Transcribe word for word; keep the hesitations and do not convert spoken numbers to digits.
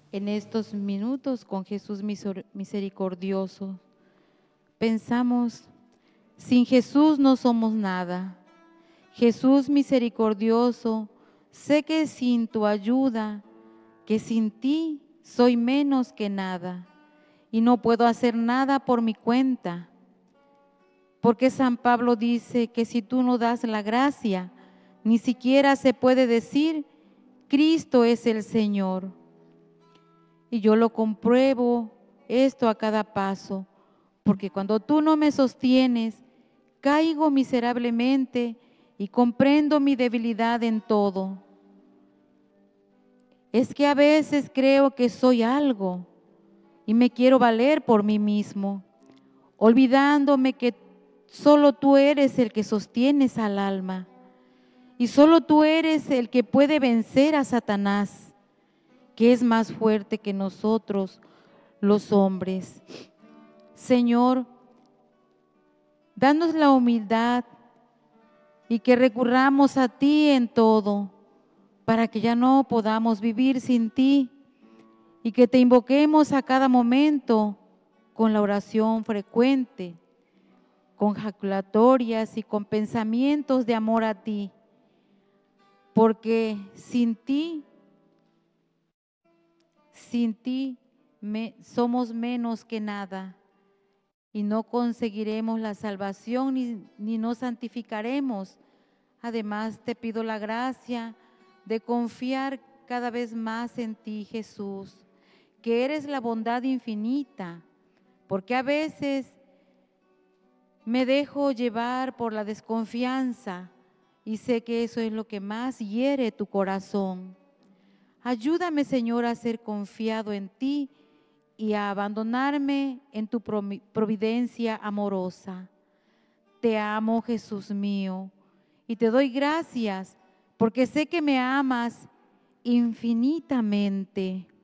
En estos minutos con Jesús misericordioso, pensamos, sin Jesús no somos nada. Jesús misericordioso, sé que sin tu ayuda, que sin ti soy menos que nada y no puedo hacer nada por mi cuenta. Porque San Pablo dice que si tú no das la gracia, ni siquiera se puede decir, Cristo es el Señor. Y yo lo compruebo esto a cada paso, porque cuando tú no me sostienes, caigo miserablemente y comprendo mi debilidad en todo. Es que a veces creo que soy algo y me quiero valer por mí mismo, olvidándome que solo tú eres el que sostienes al alma y solo tú eres el que puede vencer a Satanás, que es más fuerte que nosotros los hombres. Señor, danos la humildad y que recurramos a ti en todo, para que ya no podamos vivir sin ti y que te invoquemos a cada momento con la oración frecuente, con jaculatorias y con pensamientos de amor a ti, porque sin ti, sin ti me, somos menos que nada y no conseguiremos la salvación ni, ni nos santificaremos. Además, te pido la gracia de confiar cada vez más en ti, Jesús, que eres la bondad infinita, porque a veces me dejo llevar por la desconfianza y sé que eso es lo que más hiere tu corazón. Ayúdame, Señor, a ser confiado en ti y a abandonarme en tu providencia amorosa. Te amo, Jesús mío, y te doy gracias porque sé que me amas infinitamente.